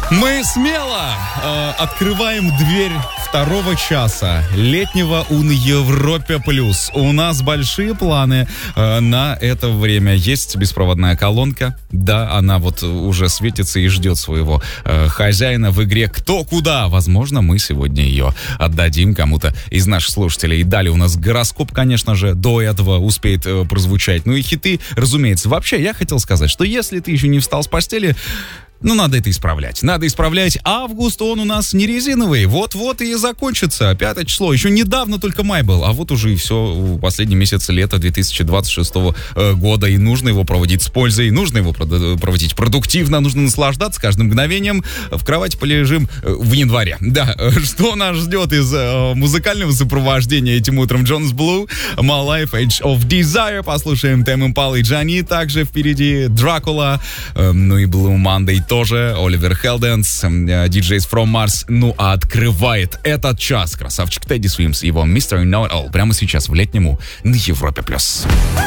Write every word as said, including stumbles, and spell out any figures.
Мы смело э, открываем дверь второго часа летнего УН Европе Плюс. У нас большие планы э, на это время. Есть беспроводная колонка. Да, она вот уже светится и ждет своего э, хозяина в игре «Кто куда?». Возможно, мы сегодня ее отдадим кому-то из наших слушателей. И далее у нас гороскоп, конечно же, до этого успеет э, прозвучать. Ну и хиты, разумеется. Вообще, я хотел сказать, что если ты еще не встал с постели, ну, надо это исправлять. Надо исправлять. Август, он у нас не резиновый. Вот-вот и закончится. Пятое число. Еще недавно только май был. А вот уже и все. Последний месяц лета две тысячи двадцать шестого года. И нужно его проводить с пользой. Нужно его проводить продуктивно. Нужно наслаждаться каждым мгновением. В кровати полежим в январе. Да, что нас ждет из музыкального сопровождения этим утром? Jonas Blue, My Life, Age of Desire. Послушаем Tame Impala и Джани. Также впереди Дракула. Ну и Blue Monday тоже, Оливер Хелденс, ди джей from Mars. Ну а открывает этот час красавчик Тедди Свимс и его мистер Know It All прямо сейчас в летнему на Европе+.